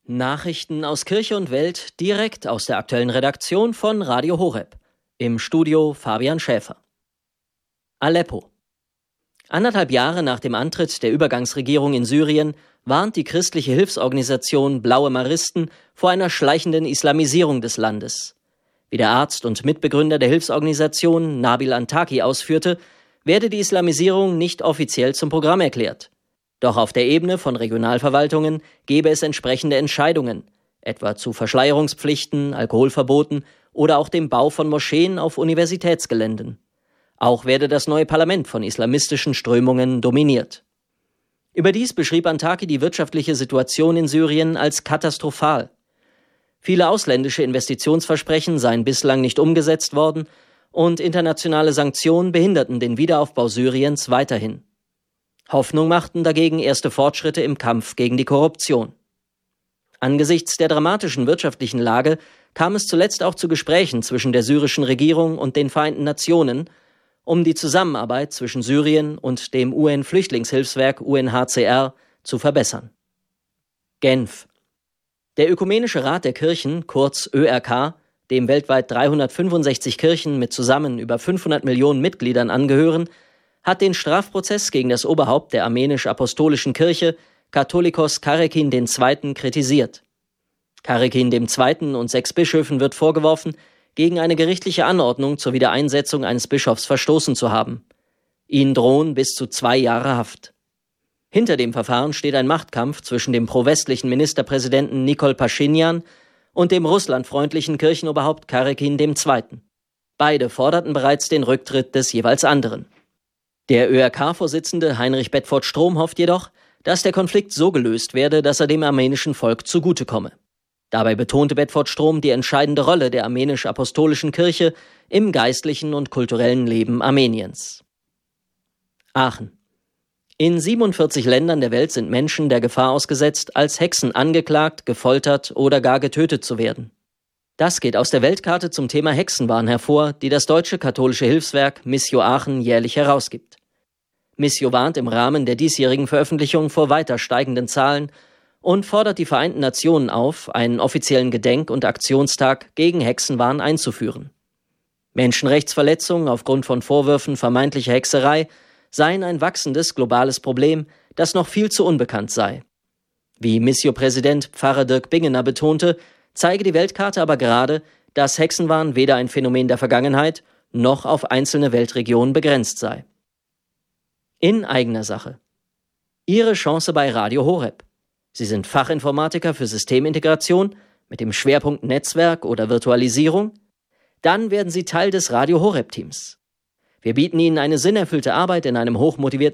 Nachrichten aus Kirche und Welt direkt aus der aktuellen Redaktion von Radio Horeb. Im Studio Fabian Schäfer. Aleppo. 1,5 Jahre nach dem Antritt der Übergangsregierung in Syrien warnt die christliche Hilfsorganisation Blaue Maristen vor einer schleichenden Islamisierung des Landes. Wie der Arzt und Mitbegründer der Hilfsorganisation Nabil Antaki ausführte, werde die Islamisierung nicht offiziell zum Programm erklärt. Doch auf der Ebene von Regionalverwaltungen gebe es entsprechende Entscheidungen, etwa zu Verschleierungspflichten, Alkoholverboten oder auch dem Bau von Moscheen auf Universitätsgeländen. Auch werde das neue Parlament von islamistischen Strömungen dominiert. Überdies beschrieb Antaki die wirtschaftliche Situation in Syrien als katastrophal. Viele ausländische Investitionsversprechen seien bislang nicht umgesetzt worden und internationale Sanktionen behinderten den Wiederaufbau Syriens weiterhin. Hoffnung machten dagegen erste Fortschritte im Kampf gegen die Korruption. Angesichts der dramatischen wirtschaftlichen Lage kam es zuletzt auch zu Gesprächen zwischen der syrischen Regierung und den Vereinten Nationen, um die Zusammenarbeit zwischen Syrien und dem UN-Flüchtlingshilfswerk UNHCR zu verbessern. Genf. Der Ökumenische Rat der Kirchen, kurz ÖRK, dem weltweit 365 Kirchen mit zusammen über 500 Millionen Mitgliedern angehören, hat den Strafprozess gegen das Oberhaupt der armenisch-apostolischen Kirche, Katholikos Karekin II., kritisiert. Karekin II. Und 6 Bischöfen wird vorgeworfen, gegen eine gerichtliche Anordnung zur Wiedereinsetzung eines Bischofs verstoßen zu haben. Ihnen drohen bis zu 2 Jahre Haft. Hinter dem Verfahren steht ein Machtkampf zwischen dem pro-westlichen Ministerpräsidenten Nikol Paschinjan und dem russlandfreundlichen Kirchenoberhaupt Karekin II. Beide forderten bereits den Rücktritt des jeweils anderen. Der ÖRK-Vorsitzende Heinrich Bedford-Strom hofft jedoch, dass der Konflikt so gelöst werde, dass er dem armenischen Volk zugutekomme. Dabei betonte Bedford-Strom die entscheidende Rolle der armenisch-apostolischen Kirche im geistlichen und kulturellen Leben Armeniens. Aachen. In 47 Ländern der Welt sind Menschen der Gefahr ausgesetzt, als Hexen angeklagt, gefoltert oder gar getötet zu werden. Das geht aus der Weltkarte zum Thema Hexenwahn hervor, die das deutsche katholische Hilfswerk Missio Aachen jährlich herausgibt. Missio warnt im Rahmen der diesjährigen Veröffentlichung vor weiter steigenden Zahlen und fordert die Vereinten Nationen auf, einen offiziellen Gedenk- und Aktionstag gegen Hexenwahn einzuführen. Menschenrechtsverletzungen aufgrund von Vorwürfen vermeintlicher Hexerei seien ein wachsendes globales Problem, das noch viel zu unbekannt sei. Wie Missio-Präsident Pfarrer Dirk Bingener betonte, zeige die Weltkarte aber gerade, dass Hexenwahn weder ein Phänomen der Vergangenheit noch auf einzelne Weltregionen begrenzt sei. In eigener Sache. Ihre Chance bei Radio Horeb. Sie sind Fachinformatiker für Systemintegration mit dem Schwerpunkt Netzwerk oder Virtualisierung? Dann werden Sie Teil des Radio Horeb Teams. Wir bieten Ihnen eine sinnerfüllte Arbeit in einem hochmotivierten